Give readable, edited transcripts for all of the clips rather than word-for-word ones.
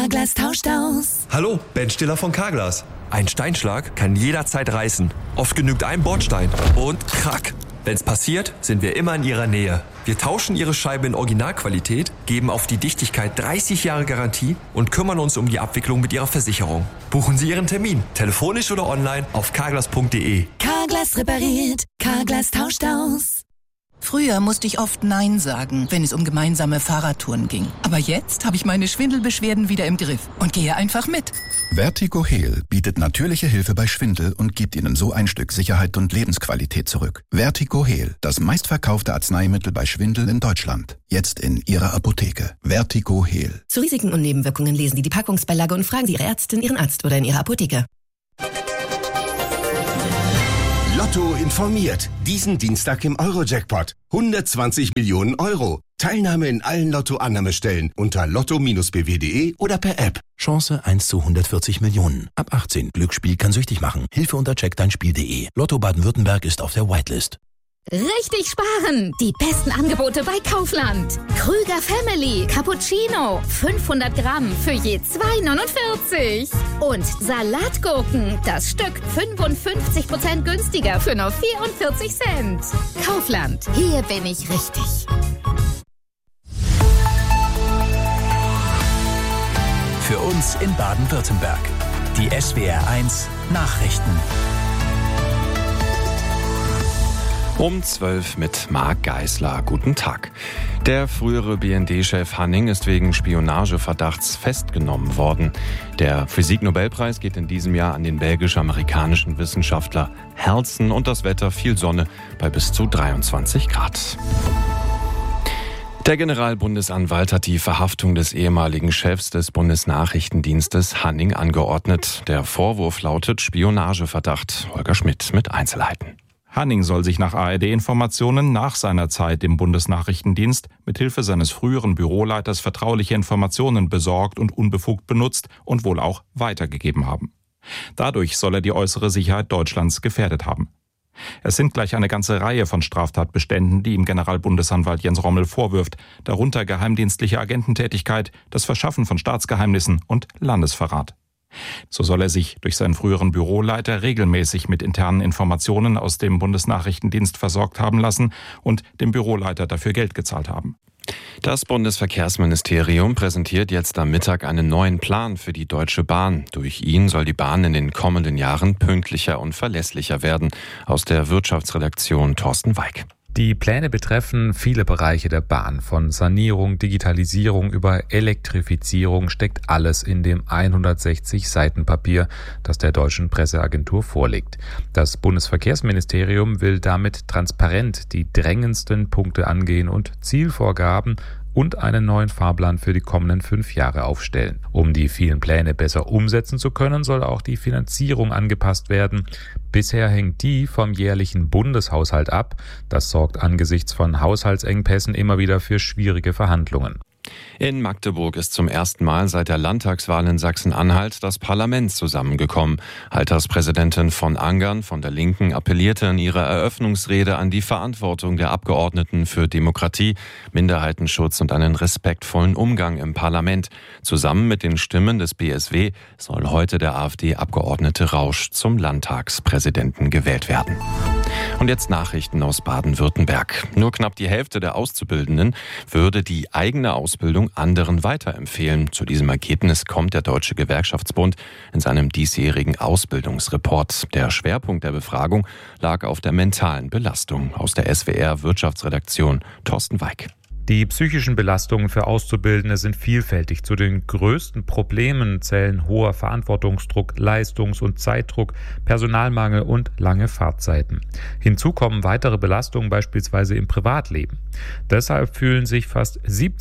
Carglass tauscht aus. Hallo, Ben Stiller von Carglass. Ein Steinschlag kann jederzeit reißen. Oft genügt ein Bordstein. Und krack. Wenn's passiert, sind wir immer in Ihrer Nähe. Wir tauschen Ihre Scheibe in Originalqualität, geben auf die Dichtigkeit 30 Jahre Garantie und kümmern uns um die Abwicklung mit Ihrer Versicherung. Buchen Sie Ihren Termin, telefonisch oder online auf carglass.de. Carglass repariert, Carglass tauscht aus. Früher musste ich oft Nein sagen, wenn es um gemeinsame Fahrradtouren ging. Aber jetzt habe ich meine Schwindelbeschwerden wieder im Griff und gehe einfach mit. Vertigo Heal bietet natürliche Hilfe bei Schwindel und gibt Ihnen so ein Stück Sicherheit und Lebensqualität zurück. Vertigo Heal, das meistverkaufte Arzneimittel bei Schwindel in Deutschland. Jetzt in Ihrer Apotheke. Vertigo Heal. Zu Risiken und Nebenwirkungen lesen Sie die Packungsbeilage und fragen Sie Ihre Ärztin, Ihren Arzt oder in Ihrer Apotheke. Lotto informiert. Diesen Dienstag im Euro-Jackpot. 120 Millionen Euro. Teilnahme in allen Lotto-Annahmestellen unter lotto-bw.de oder per App. Chance 1 zu 140 Millionen. Ab 18. Glücksspiel kann süchtig machen. Hilfe unter checkdeinspiel.de. Lotto Baden-Württemberg ist auf der Whitelist. Richtig sparen! Die besten Angebote bei Kaufland. Krüger Family Cappuccino 500 Gramm für je 2,49. Und Salatgurken, das Stück 55% günstiger für nur 44 Cent. Kaufland, hier bin ich richtig. Für uns in Baden-Württemberg. Die SWR1 Nachrichten. Um 12 mit Marc Geisler. Guten Tag. Der frühere BND-Chef Hanning ist wegen Spionageverdachts festgenommen worden. Der Physiknobelpreis geht in diesem Jahr an den belgisch-amerikanischen Wissenschaftler Helson und das Wetter viel Sonne bei bis zu 23 Grad. Der Generalbundesanwalt hat die Verhaftung des ehemaligen Chefs des Bundesnachrichtendienstes Hanning angeordnet. Der Vorwurf lautet Spionageverdacht. Holger Schmidt mit Einzelheiten. Hanning soll sich nach ARD-Informationen nach seiner Zeit im Bundesnachrichtendienst mithilfe seines früheren Büroleiters vertrauliche Informationen besorgt und unbefugt benutzt und wohl auch weitergegeben haben. Dadurch soll er die äußere Sicherheit Deutschlands gefährdet haben. Es sind gleich eine ganze Reihe von Straftatbeständen, die ihm Generalbundesanwalt Jens Rommel vorwirft, darunter geheimdienstliche Agententätigkeit, das Verschaffen von Staatsgeheimnissen und Landesverrat. So soll er sich durch seinen früheren Büroleiter regelmäßig mit internen Informationen aus dem Bundesnachrichtendienst versorgt haben lassen und dem Büroleiter dafür Geld gezahlt haben. Das Bundesverkehrsministerium präsentiert jetzt am Mittag einen neuen Plan für die Deutsche Bahn. Durch ihn soll die Bahn in den kommenden Jahren pünktlicher und verlässlicher werden. Aus der Wirtschaftsredaktion Thorsten Weig. Die Pläne betreffen viele Bereiche der Bahn. Von Sanierung, Digitalisierung über Elektrifizierung steckt alles in dem 160 Seiten Papier, das der deutschen Presseagentur vorliegt. Das Bundesverkehrsministerium will damit transparent die drängendsten Punkte angehen und Zielvorgaben und einen neuen Fahrplan für die kommenden 5 Jahre aufstellen. Um die vielen Pläne besser umsetzen zu können, soll auch die Finanzierung angepasst werden. Bisher hängt die vom jährlichen Bundeshaushalt ab. Das sorgt angesichts von Haushaltsengpässen immer wieder für schwierige Verhandlungen. In Magdeburg ist zum ersten Mal seit der Landtagswahl in Sachsen-Anhalt das Parlament zusammengekommen. Alterspräsidentin von Angern von der Linken appellierte in ihrer Eröffnungsrede an die Verantwortung der Abgeordneten für Demokratie, Minderheitenschutz und einen respektvollen Umgang im Parlament. Zusammen mit den Stimmen des BSW soll heute der AfD-Abgeordnete Rausch zum Landtagspräsidenten gewählt werden. Und jetzt Nachrichten aus Baden-Württemberg. Nur knapp die Hälfte der Auszubildenden würde die eigene Ausbildung anderen weiterempfehlen. Zu diesem Ergebnis kommt der Deutsche Gewerkschaftsbund in seinem diesjährigen Ausbildungsreport. Der Schwerpunkt der Befragung lag auf der mentalen Belastung. Aus der SWR-Wirtschaftsredaktion Thorsten Weig. Die psychischen Belastungen für Auszubildende sind vielfältig. Zu den größten Problemen zählen hoher Verantwortungsdruck, Leistungs- und Zeitdruck, Personalmangel und lange Fahrtzeiten. Hinzu kommen weitere Belastungen beispielsweise im Privatleben. Deshalb fühlen sich fast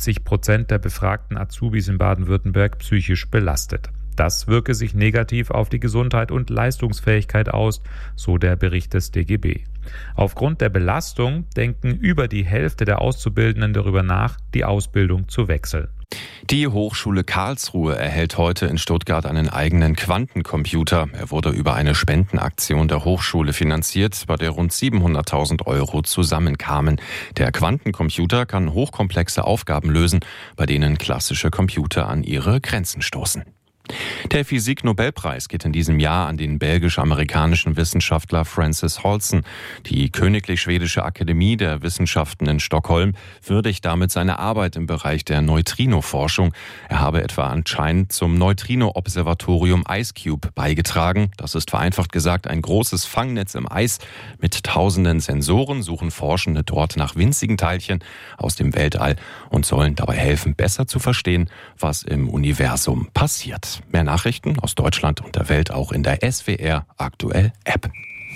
70% der befragten Azubis in Baden-Württemberg psychisch belastet. Das wirke sich negativ auf die Gesundheit und Leistungsfähigkeit aus, so der Bericht des DGB. Aufgrund der Belastung denken über die Hälfte der Auszubildenden darüber nach, die Ausbildung zu wechseln. Die Hochschule Karlsruhe erhält heute in Stuttgart einen eigenen Quantencomputer. Er wurde über eine Spendenaktion der Hochschule finanziert, bei der rund 700.000 Euro zusammenkamen. Der Quantencomputer kann hochkomplexe Aufgaben lösen, bei denen klassische Computer an ihre Grenzen stoßen. Der Physik-Nobelpreis geht in diesem Jahr an den belgisch-amerikanischen Wissenschaftler Francis Holson. Die Königlich Schwedische Akademie der Wissenschaften in Stockholm würdigt damit seine Arbeit im Bereich der Neutrino-Forschung. Er habe etwa anscheinend zum Neutrino-Observatorium IceCube beigetragen. Das ist vereinfacht gesagt ein großes Fangnetz im Eis. Mit tausenden Sensoren suchen Forschende dort nach winzigen Teilchen aus dem Weltall und sollen dabei helfen, besser zu verstehen, was im Universum passiert. Mehr Nachrichten aus Deutschland und der Welt auch in der SWR Aktuell App.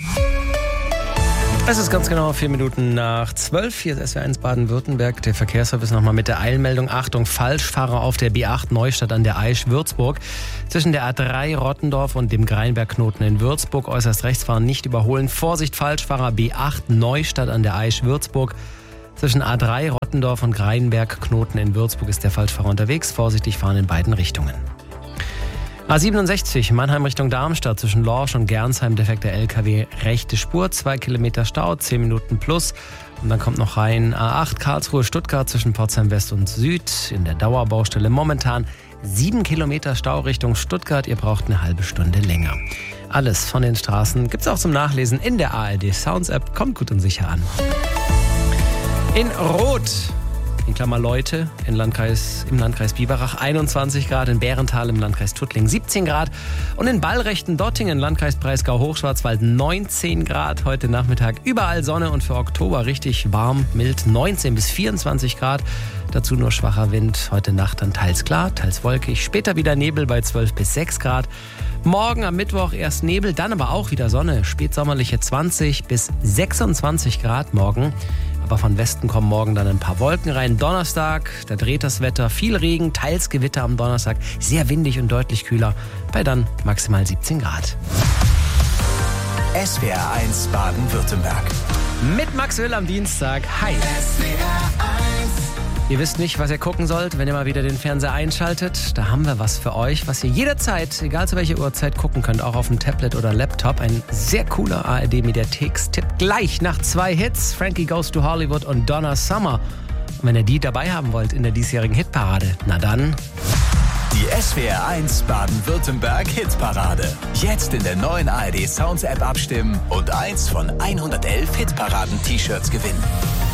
Es ist ganz genau 4 Minuten nach 12. Hier ist SWR1 Baden-Württemberg. Der Verkehrsservice nochmal mit der Eilmeldung. Achtung, Falschfahrer auf der B8 Neustadt an der Aisch, Würzburg. Zwischen der A3 Rottendorf und dem Greinbergknoten in Würzburg. Äußerst rechts fahren, nicht überholen. Vorsicht, Falschfahrer, B8 Neustadt an der Aisch, Würzburg. Zwischen A3 Rottendorf und Greinbergknoten in Würzburg ist der Falschfahrer unterwegs. Vorsichtig fahren in beiden Richtungen. A67 Mannheim Richtung Darmstadt zwischen Lorsch und Gernsheim defekter LKW, rechte Spur, 2 Kilometer Stau, 10 Minuten plus. Und dann kommt noch rein A8 Karlsruhe Stuttgart zwischen Pforzheim West und Süd in der Dauerbaustelle momentan 7 Kilometer Stau Richtung Stuttgart. Ihr braucht eine halbe Stunde länger. Alles von den Straßen gibt's auch zum Nachlesen in der ARD Sounds App. Kommt gut und sicher an. In Rot, in Klammer Leute, im Landkreis Biberach 21 Grad, in Bärenthal im Landkreis Tuttlingen 17 Grad und in Ballrechten Dottingen, Landkreis Breisgau-Hochschwarzwald 19 Grad. Heute Nachmittag überall Sonne und für Oktober richtig warm, mild 19 bis 24 Grad. Dazu nur schwacher Wind. Heute Nacht dann teils klar, teils wolkig. Später wieder Nebel bei 12 bis 6 Grad. Morgen am Mittwoch erst Nebel, dann aber auch wieder Sonne. Spätsommerliche 20 bis 26 Grad morgen. Aber von Westen kommen morgen dann ein paar Wolken rein. Donnerstag, da dreht das Wetter. Viel Regen, teils Gewitter am Donnerstag. Sehr windig und deutlich kühler. Bei dann maximal 17 Grad. SWR1 Baden-Württemberg. Mit Max Will am Dienstag. Hi. Ihr wisst nicht, was ihr gucken sollt, wenn ihr mal wieder den Fernseher einschaltet. Da haben wir was für euch, was ihr jederzeit, egal zu welcher Uhrzeit, gucken könnt. Auch auf dem Tablet oder Laptop. Ein sehr cooler ARD-Mediatheks-Tipp. Gleich nach 2 Hits. Frankie Goes to Hollywood und Donna Summer. Und wenn ihr die dabei haben wollt in der diesjährigen Hitparade, na dann... Die SWR1 Baden-Württemberg Hitparade. Jetzt in der neuen ARD Sounds App abstimmen und eins von 111 Hitparaden-T-Shirts gewinnen.